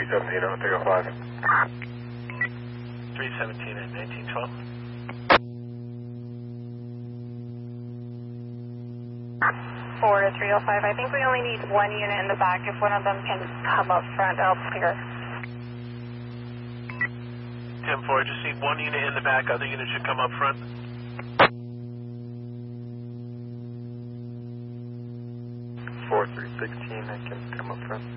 317 on 305. 317 and 1912. 4 to 305. I think we only need one unit in the back. If one of them can come up front, I'll clear. 10-4, just need one unit in the back. Other units should come up front. 4316, I can come up front.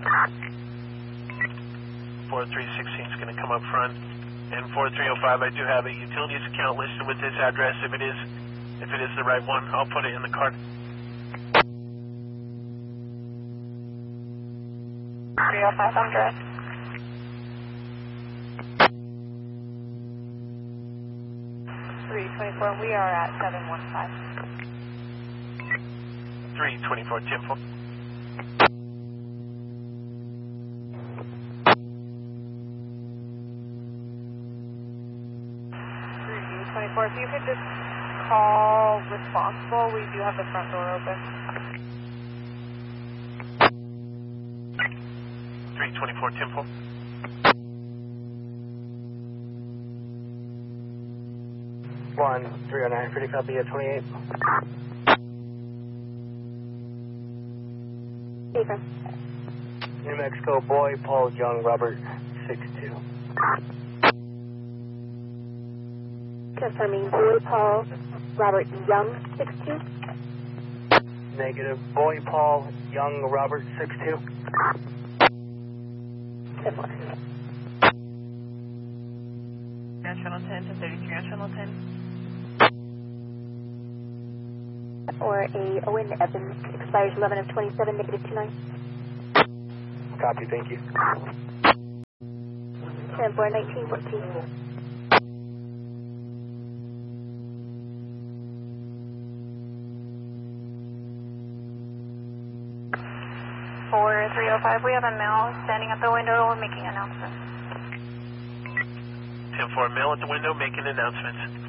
4316 is going to come up front. And 4305, I do have a utilities account listed with this address. If it is the right one, I'll put it in the card. 305, I'm direct. 324, we are at 715. 324, 10-4. 324, if you could just call responsible, we do have the front door open. 324, 10-4. One, 309, pretty copy at 28. Stephen. New Mexico, Boy, Paul, Young, Robert, 62. Confirming Boy, Paul, Robert, Young, 62. Negative, Boy, Paul, Young, Robert, 62. 10-4. Channel 10 to 33 on Channel 10. Or a Owen Evans, expires 11 of 27, negative 29. Copy, thank you. 10-4, 1914. 4305, we have a male standing at the window making announcements. 10-4, male at the window making announcements.